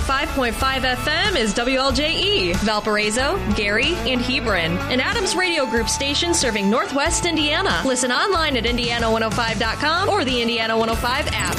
105.5 FM is WLJE, Valparaiso, Gary, and Hebron, an Adams Radio Group station serving Northwest Indiana. Listen online at Indiana105.com or the Indiana 105 app.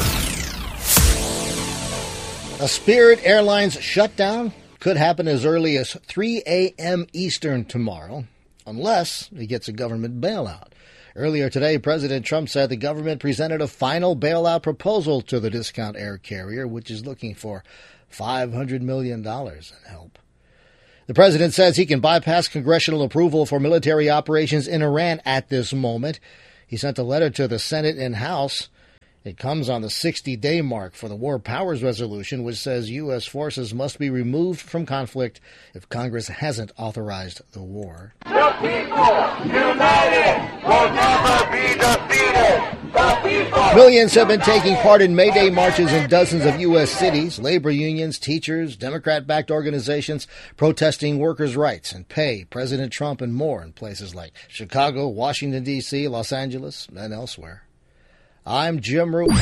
A Spirit Airlines shutdown could happen as early as 3 a.m. Eastern tomorrow, unless it gets a government bailout. Earlier today, President Trump said the government presented a final bailout proposal to the discount air carrier, which is looking for $500 million in help. The president says he can bypass congressional approval for military operations in Iran at this moment. He sent a letter to the Senate and House. It comes on the 60-day mark for the War Powers Resolution, which says U.S. forces must be removed from conflict if Congress hasn't authorized the war. The people united will never be defeated. The people. Millions have been taking part in May Day marches in dozens of U.S. cities. Labor unions, teachers, Democrat-backed organizations protesting workers' rights and pay, President Trump, and more in places like Chicago, Washington, D.C., Los Angeles, and elsewhere. I'm Jim Root.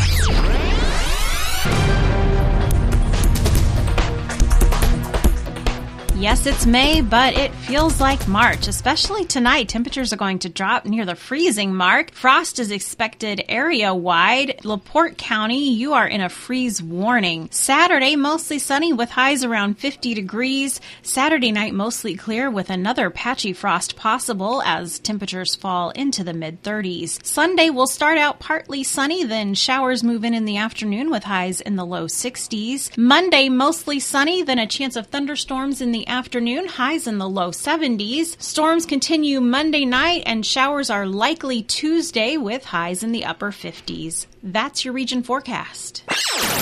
Yes, it's May, but it feels like March, especially tonight. Temperatures are going to drop near the freezing mark. Frost is expected area-wide. LaPorte County, you are in a freeze warning. Saturday, mostly sunny with highs around 50 degrees. Saturday night, mostly clear with another patchy frost possible as temperatures fall into the mid-30s. Sunday will start out partly sunny, then showers move in the afternoon with highs in the low 60s. Monday, mostly sunny, then a chance of thunderstorms in the afternoon, highs in the low 70s. Storms continue Monday night and showers are likely Tuesday with highs in the upper 50s. That's your region forecast.